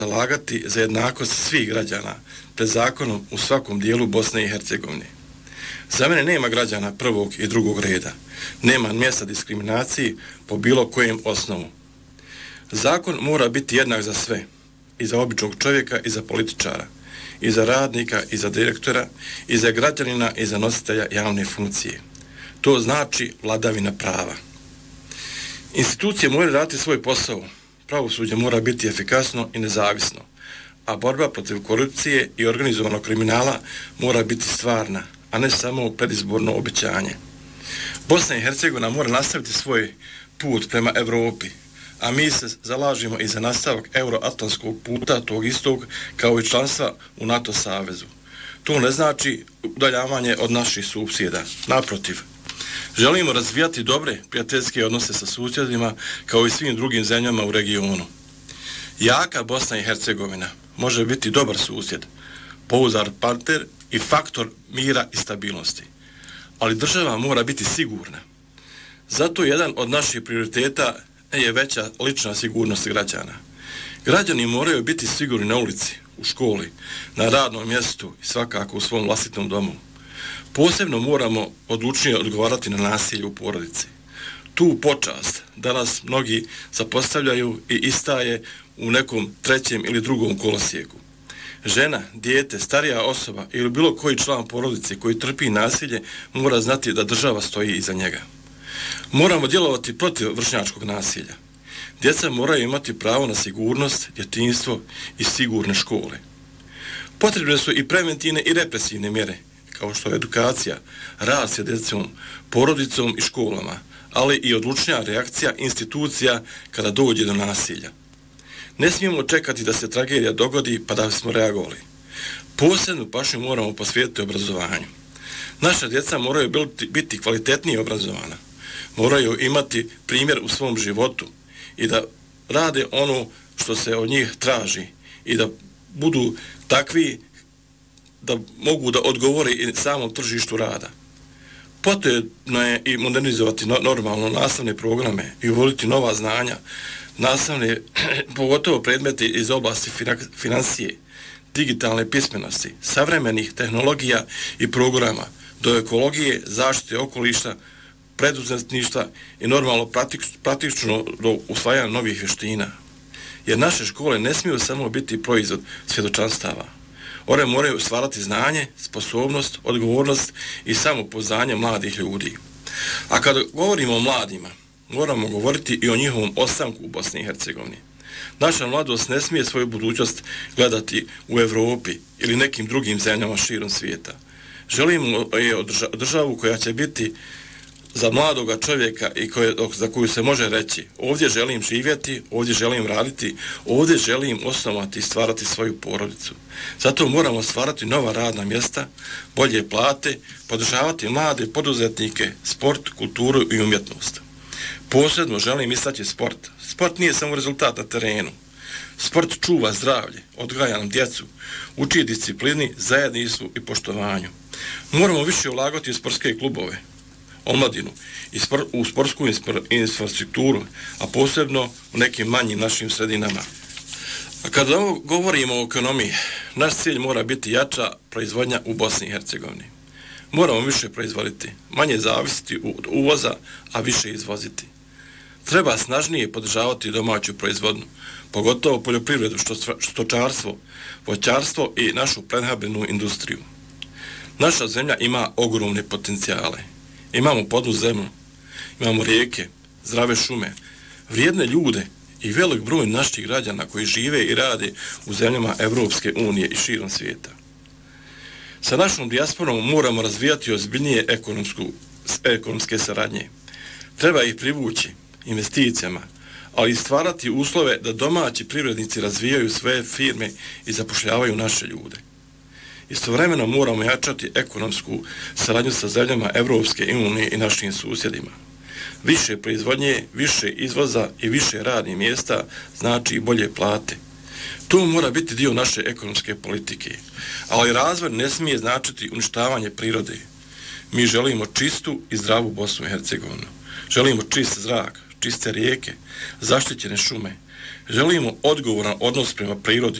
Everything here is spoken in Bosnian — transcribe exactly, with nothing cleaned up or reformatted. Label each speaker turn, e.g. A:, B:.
A: zalagati za jednakost svih građana pred zakonom u svakom dijelu Bosne i Hercegovine. Za mene nema građana prvog i drugog reda. Nema mjesta diskriminaciji po bilo kojem osnovu. Zakon mora biti jednak za sve, i za običnog čovjeka i za političara, i za radnika i za direktora, i za građanina i za nositelja javne funkcije. To znači vladavina prava. Institucije moraju raditi svoj posao. Pravosuđe mora biti efikasno i nezavisno, a borba protiv korupcije i organizovanog kriminala mora biti stvarna, a ne samo predizborno obećanje. Bosna i Hercegovina mora nastaviti svoj put prema Evropi, a mi se zalažemo i za nastavak euroatlantskog puta tog istog kao i članstva u NATO savezu. To ne znači udaljavanje od naših susjeda. Naprotiv, želimo razvijati dobre prijateljske odnose sa susjedima kao i svim drugim zemljama u regionu. Jaka Bosna i Hercegovina može biti dobar susjed, pouzdar partner i faktor mira i stabilnosti. Ali država mora biti sigurna. Zato jedan od naših prioriteta je veća lična sigurnost građana. Građani moraju biti sigurni na ulici, u školi, na radnom mjestu i svakako u svom vlastitom domu. Posebno moramo odlučnije odgovarati na nasilje u porodici. Tu počast danas mnogi zapostavljaju i istaje u nekom trećem ili drugom kolosijeku. Žena, dijete, starija osoba ili bilo koji član porodice koji trpi nasilje mora znati da država stoji iza njega. Moramo djelovati protiv vršnjačkog nasilja. Djeca moraju imati pravo na sigurnost, djetinjstvo i sigurne škole. Potrebne su i preventivne i represivne mjere, kao što je edukacija, rad s djecom, porodicom i školama, ali i odlučnija reakcija institucija kada dođe do nasilja. Ne smijemo čekati da se tragedija dogodi pa da bismo reagovali. Posebnu pažnju moramo posvetiti obrazovanju. Naša djeca moraju biti, biti kvalitetnije obrazovana. Moraju imati primjer u svom životu i da rade ono što se od njih traži i da budu takvi da mogu da odgovore i samom tržištu rada. Potrebno je i modernizovati no, normalno nastavne programe i uvoditi nova znanja, nastavne, pogotovo predmeti iz oblasti financije, digitalne pismenosti, savremenih tehnologija i programa, do ekologije, zaštite okoliša, preduzetništva i normalno praktič, praktično do usvajanja novih vještina. Jer naše škole ne smiju samo biti proizvod svjedočanstava. One moraju stvarati znanje, sposobnost, odgovornost i samopouzdanje mladih ljudi. A kada govorimo o mladima, moramo govoriti i o njihovom ostanku u Bosni i Hercegovini. Naša mladost ne smije svoju budućnost gledati u Evropi ili nekim drugim zemljama širom svijeta. Želimo je državu koja će biti za mladoga čovjeka i koje, za koju se može reći ovdje želim živjeti, ovdje želim raditi, ovdje želim osnovati i stvarati svoju porodicu. Zato moramo stvarati nova radna mjesta, bolje plate, podržavati mlade poduzetnike, sport, kulturu i umjetnost. Posebno želim istaći sport. Sport nije samo rezultat na terenu. Sport čuva zdravlje, odgaja nam djecu, uči disciplini, zajedništvu i poštovanju. Moramo više ulagati u sportske klubove, omladinu i spor, u sportsku infrastrukturu, a posebno u nekim manjim našim sredinama. A kada govorimo o ekonomiji, naš cilj mora biti jača proizvodnja u Bosni i Hercegovini. Moramo više proizvoditi, manje zavisiti od uvoza, a više izvoziti. Treba snažnije podržavati domaću proizvodnju, pogotovo poljoprivredu, stočarstvo, voćarstvo i našu prehrambenu industriju. Naša zemlja ima ogromne potencijale. Imamo plodnu zemlju, imamo rijeke, zdrave šume, vrijedne ljude i velik broj naših građana koji žive i rade u zemljama Evropske unije i širom svijeta. Sa našom dijasporom moramo razvijati ozbiljnije ekonomske saradnje. Treba ih privući investicijama, ali i stvarati uslove da domaći privrednici razvijaju svoje firme i zapošljavaju naše ljude. Istovremeno moramo jačati ekonomsku saradnju sa zemljama Evropske unije i našim susjedima. Više proizvodnje, više izvoza i više radnih mjesta znači i bolje plate. To mora biti dio naše ekonomske politike, ali razvoj ne smije značiti uništavanje prirode. Mi želimo čistu i zdravu Bosnu i Hercegovinu. Želimo čist zrak, čiste rijeke, zaštićene šume. Želimo odgovoran odnos prema prirodi,